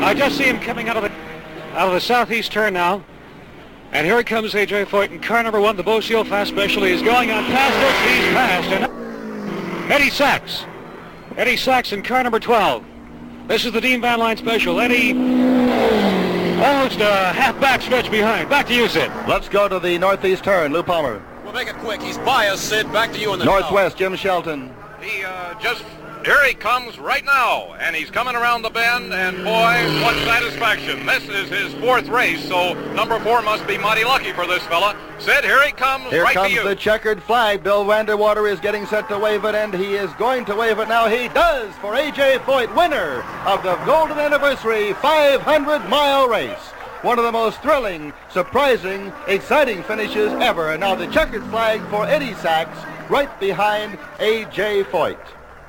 I just see him coming out of the southeast turn now. And here comes A.J. Foyt in car number 1, the Bo Seal Fast Special. He's going on past us. He's passed. And Eddie Sachs. Eddie Sachs in car number 12. This is the Dean Van Line Special. Eddie almost a half back stretch behind. Back to you, Sid. Let's go to the northeast turn. Lou Palmer. We'll make it quick. He's by us, Sid. Back to you in the northwest, Jim Shelton. Here he comes right now, and he's coming around the bend, and boy, what satisfaction. This is his 4th race, so number 4 must be mighty lucky for this fella. Sid, here he comes, here right comes to you. The checkered flag. Bill Vanderwater is getting set to wave it, and he is going to wave it now. He does for A.J. Foyt, winner of the Golden Anniversary 500-mile race. One of the most thrilling, surprising, exciting finishes ever. And now the checkered flag for Eddie Sachs right behind A.J. Foyt.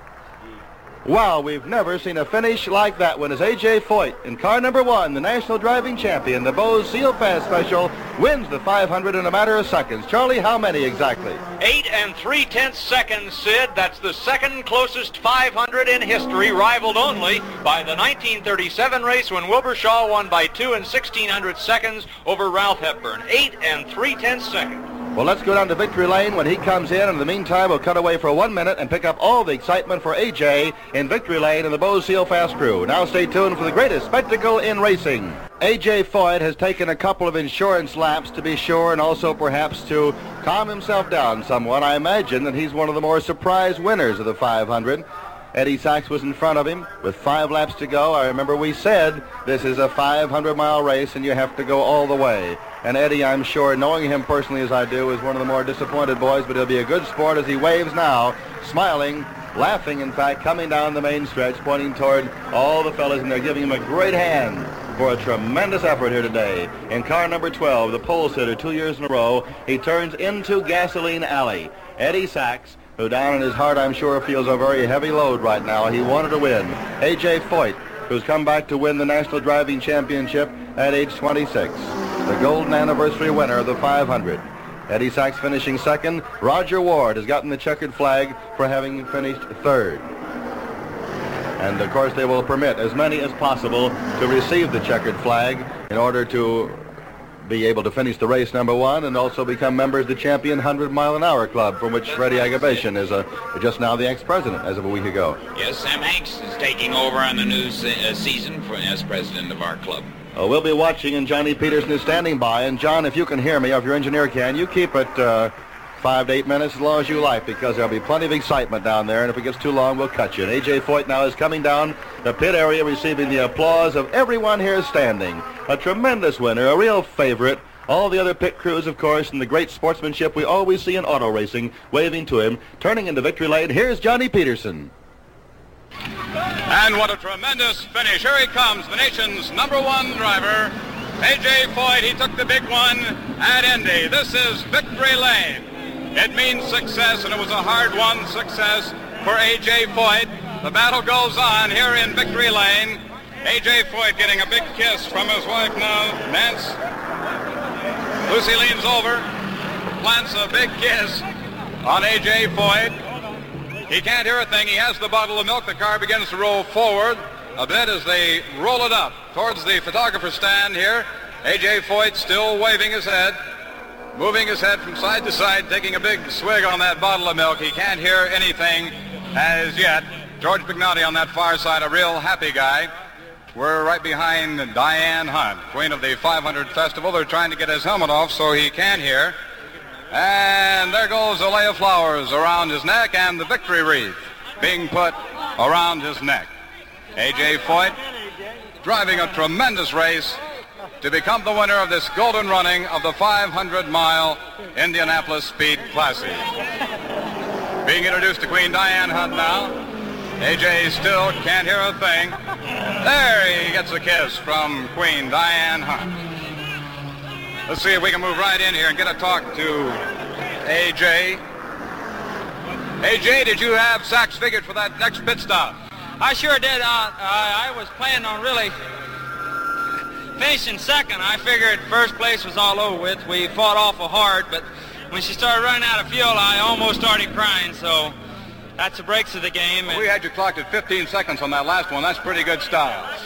Wow, we've never seen a finish like that one as A.J. Foyt in car number 1, the national driving champion, the Bo Seal Fast Special, wins the 500 in a matter of seconds. Charlie, how many exactly? 8 3/10 seconds, Sid. That's the second closest 500 in history, rivaled only by the 1937 race when Wilbur Shaw won by 2 1600 seconds over Ralph Hepburn. 8 3/10 seconds. Well, let's go down to victory lane when he comes in. In the meantime, we'll cut away for 1 minute and pick up all the excitement for A.J. in victory lane in the Bo Seal Fast Crew. Now stay tuned for the greatest spectacle in racing. A.J. Foyt has taken a couple of insurance laps to be sure, and also perhaps to calm himself down somewhat. I imagine that he's one of the more surprise winners of the 500. Eddie Sachs was in front of him with 5 laps to go. I remember we said this is a 500-mile race and you have to go all the way. And Eddie, I'm sure, knowing him personally as I do, is one of the more disappointed boys, but he'll be a good sport as he waves now, smiling, laughing, in fact, coming down the main stretch, pointing toward all the fellas, and they're giving him a great hand for a tremendous effort here today. In car number 12, the pole sitter 2 years in a row, he turns into Gasoline Alley. Eddie Sachs, who down in his heart I'm sure feels a very heavy load right now. He wanted to win. A.J. Foyt, who's come back to win the National Driving Championship at age 26. The Golden Anniversary winner of the 500. Eddie Sachs finishing second. Roger Ward has gotten the checkered flag for having finished third. And of course they will permit as many as possible to receive the checkered flag in order to be able to finish the race number 1 and also become members of the Champion 100-mile-an-hour club, from which Freddie Agabashian is just now the ex-president as of a week ago. Yes, Sam Hanks is taking over on the new season as president of our club. We'll be watching, and Johnny Peterson is standing by. And John, if you can hear me, or if your engineer can, you keep it 5 to 8 minutes as long as you like, because there'll be plenty of excitement down there, and if it gets too long, we'll cut you. And A.J. Foyt now is coming down the pit area, receiving the applause of everyone here standing. A tremendous winner, a real favorite. All the other pit crews, of course, and the great sportsmanship we always see in auto racing, waving to him. Turning into victory lane, here's Johnny Peterson. And what a tremendous finish. Here he comes, the nation's number 1 driver, A.J. Foyt. He took the big one at Indy. This is victory lane. It means success, and it was a hard-won success for A.J. Foyt. The battle goes on here in victory lane. A.J. Foyt getting a big kiss from his wife now, Nance. Lucy leans over, plants a big kiss on A.J. Foyt. He can't hear a thing. He has the bottle of milk. The car begins to roll forward a bit as they roll it up towards the photographer stand here. A.J. Foyt still waving his head, moving his head from side to side, taking a big swig on that bottle of milk. He can't hear anything as yet. George Pignotti on that far side, a real happy guy. We're right behind Diane Hunt, queen of the 500 Festival. They're trying to get his helmet off so he can hear. And there goes a lay of flowers around his neck and the victory wreath being put around his neck. A.J. Foyt driving a tremendous race to become the winner of this golden running of the 500-mile Indianapolis Speed Classic. Being introduced to Queen Diane Hunt now. A.J. still can't hear a thing. There he gets a kiss from Queen Diane Hunt. Let's see if we can move right in here and get a talk to A.J. A.J., did you have Sachs figured for that next pit stop? I sure did. I was planning on really finishing second. I figured first place was all over with. We fought awful hard, but when she started running out of fuel, I almost started crying, so that's the breaks of the game. We had you clocked at 15 seconds on that last one. That's pretty good style.